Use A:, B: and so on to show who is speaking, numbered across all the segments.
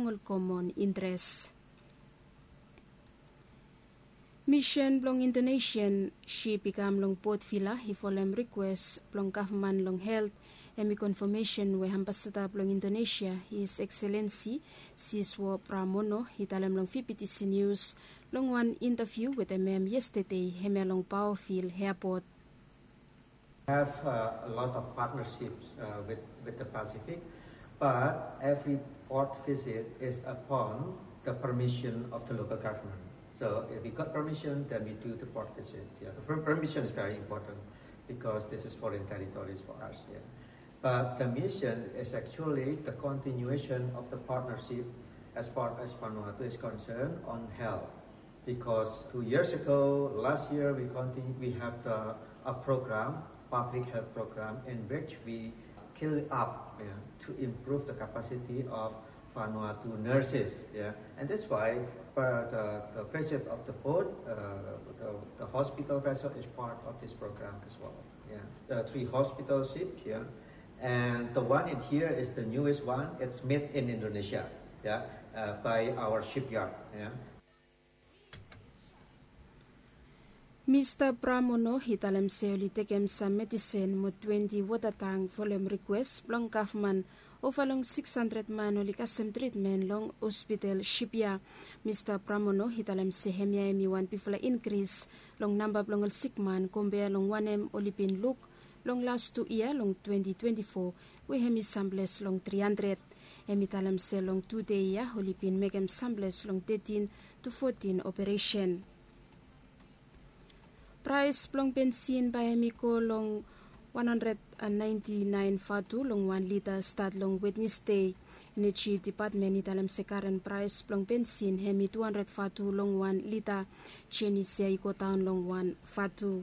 A: plongol common interest. Mission blong Indonesian ship ikam long port villa hifolem request blong government long health emi confirmation we ambassador blong Indonesia His Excellency Siswo Pramono hitalem long VPTC News long one interview with MM yesterday heme long Powerfield Airport.
B: Have a lot of partnerships with the Pacific, but every port visit is upon the permission of the local government. So if we got permission, then we do the port visit. Yeah, the permission is very important because this is foreign territories for us. Yeah. But the mission is actually the continuation of the partnership as far as Vanuatu is concerned on health. Because 2 years ago, last year, we have a program, public health program, in which we scale up to improve the capacity of Vanuatu nurses, and that's why the visit of the port, the hospital vessel is part of this program as well. The 3 hospital ships, and the one in here is the newest one. It's made in Indonesia, by our shipyard.
A: Mr. Pramono hitalem seoli tekem sa medicine mo 20 watatang volem request blong government overlong 600 man oli kasem treatment long hospital shipya. Mr. Pramono hitalem se hemia emi wan pifla increase long number blong ol sick man compare long 1M olipin look long last 2 year long 2024 we hemi sambles long 300 emi talem se long 2 day ya olipin megem sambles long 13 to 14 operation. Price plong bensin bayami ko long 199 fatu long 1 liter start long Wednesday. Energy Department italam sekarang price plong bensin hemi 200 fatu long 1 liter. Cheni siya iko town long 1 fatu.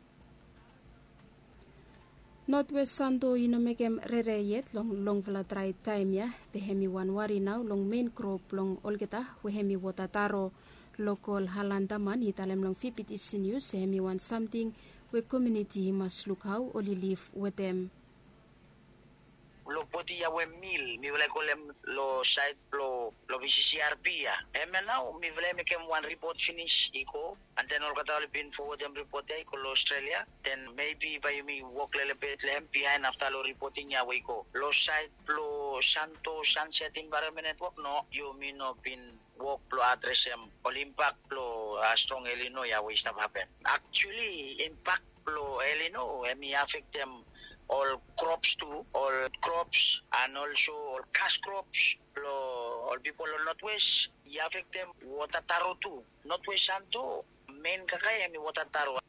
A: Northwest Santo inomekem rereyet long vela dry time ya. Behemi 1 wari now long main crop long olgeta wehemi watataro. Local halandaman hitalem long VPTC News hemi want something we community must look how only live with them.
C: Lo poti ya we mil mi vle kolem lo site lo VCCRP ya now mi vle mekem one report finish iko and then all kata pin forward them report ya iko lo Australia then maybe by mi work lele bit lem behind after lo reporting ya we iko lo site lo Santo Sunset Environment Network no you mi no pin work lo address em all impact lo strong El Nino ya we stop happen actually impact lo El Nino mi affect them all crops too, all crops and also all cash crops, all people on Northwest, you affect them watataro too. Northwest Santo, main kakaya mi watataro.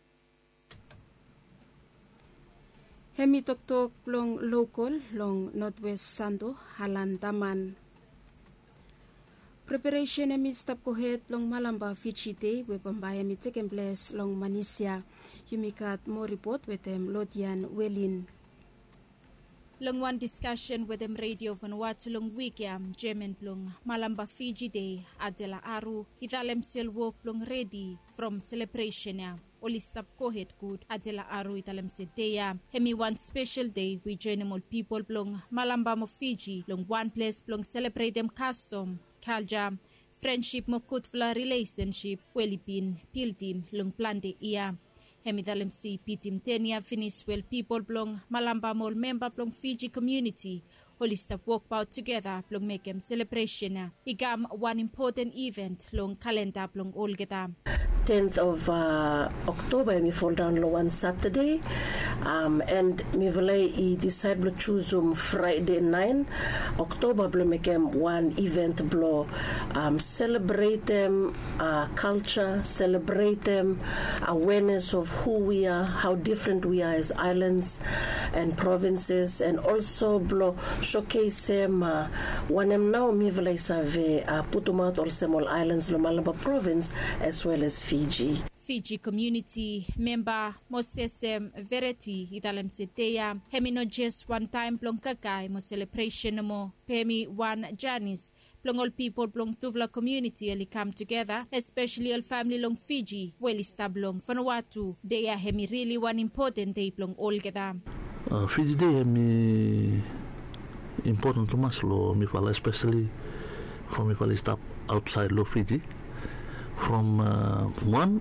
A: Hemi tok long local long Northwest Santo halandaman. Preparation emi stop kohet long Malamba Fichite we pambaya mi taken place long Manisia. Yumikat more report with them Lodian Welin.
D: Long one discussion with them radio Vanuatu long weekend German plong Malamba Fiji Day Adela Aru italem sel work plong ready from celebration ya. Oli stop kohet good Adela Aru italem se day hemi one special day we join all people plong Malamba mo Fiji long one place plong celebrate them custom culture friendship mo kutfla relationship welipin piltim long plante iya. Hemi dalem si pitim tenia finish well people plong Malamba mol member plong Fiji community holista walk out together plong make them celebration igam one important event long calendar plong olgeta
E: 10th of October me fall down lo one Saturday and me vlei I decide to choose Friday 9 October blo make one event blo celebrate them culture, celebrate them awareness of who we are, how different we are as islands and provinces, and also blo showcase them one now me vlei save Putumaut or small islands lo Malamba province as well as
D: Fiji community member Mosesem Verity italem seteya hemi no just one time plong kakai mo celebration mo pemi one Janice plong all people plong Tuvla community ali come together especially all family long Fiji well establong Vanuatu they are hemi really one important day plong all geta
F: Fiji day hemi important to mas lo mi fala especially from Mifali stop outside Low Fiji. From 1,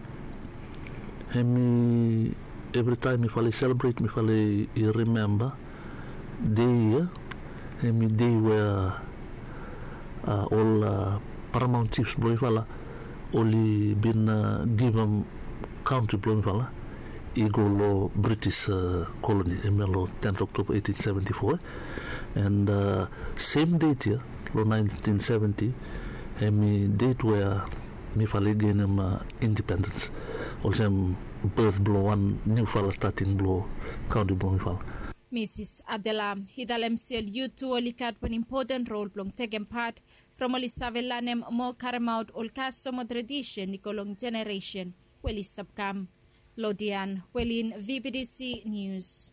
F: every time Mifali celebrate, Mifali remember day, day where all paramount chiefs Mifala only been given country Mifala. Igolo British colony, Emelo 10th October 1874, and same date here, 1970, date where Mifali gained independence. Also, birth blow one new fella starting blow county blow Mifala.
D: Mrs. Adela hidalem sel yutu olikat an important role blong taken part from oli savelanem mo karamaut ol custom tradition nikolong generation welistap kam. Lodian Welin VBDC News.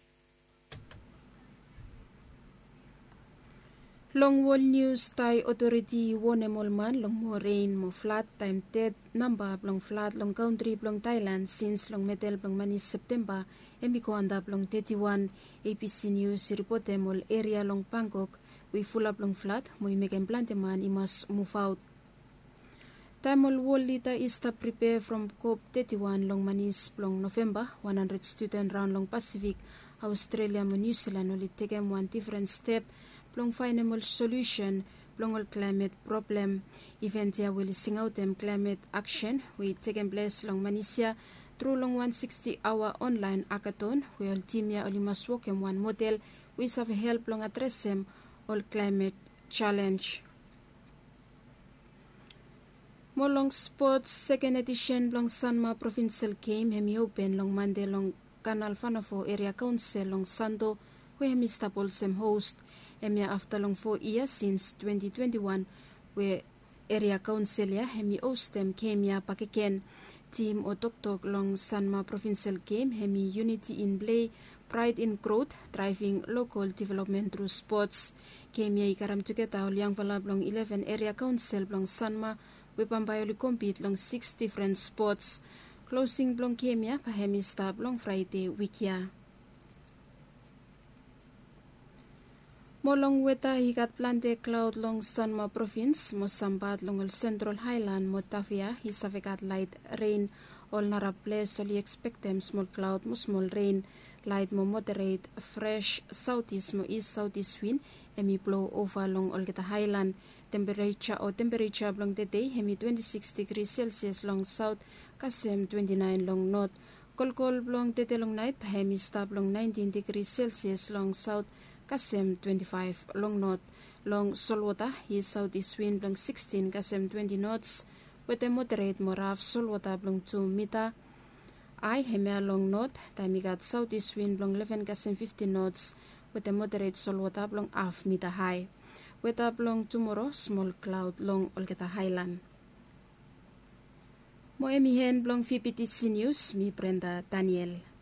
A: Long Wall News Thai Authority Wonemolman long mo rain mo flat time ted number long flat long country long Thailand since long metal long manis September embiko anda long 31 APC News report mol area long Bangkok we full up long flat mo imeken planteman imas move out. Tamil Wallita is to prepare from COP31 long manis long November 100 student round long Pacific Australia mo New Zealand only taken one different step long final solution long all climate problem event here will sing out them climate action we taken place long Manisia through long 160-hour online hackathon we all team ya only must work in one model we have help long address them all climate challenge. Molong Sports second edition long Sanma Provincial Game hemi open long Monday long Kanal Fanafo Area Council long Sando where hemi stapol sem host emia after long 4 years since 2021 where Area Council ya hemi host them Kemia Pakeken team o Tok long Sanma Provincial Game hemi unity in play pride in growth driving local development through sports Kemia ikaram together yang valab long 11 Area Council long Sanma we pambayoli compete long 6 different sports. Closing blong Kemia pahemi stop long Friday wikia. Molong weta hikat plante cloud long Sanma province mo sambat long el Central Highland mo Tafia hisavekat light rain all nara place only expect them small cloud mo small rain light mo moderate fresh southeast mo east southeast wind emi blow over long Olgeta Highland. Temperature long the day hemi 26 degrees Celsius long south kasem 29 long north kolkol long the long night hemi stop long 19 degrees Celsius long south kasem 25 long north long Solwata is southeast wind long 16 kasem 20 knots with a moderate moraf Solwata long 2 meter I hemi long north tamigat southeast wind long 11 kasem 15 knots with a moderate Solwata long half meter high. Weather long tomorrow, small cloud long Olgeta Highland. Mo emihen long VPTC News, mi Brenda Daniel.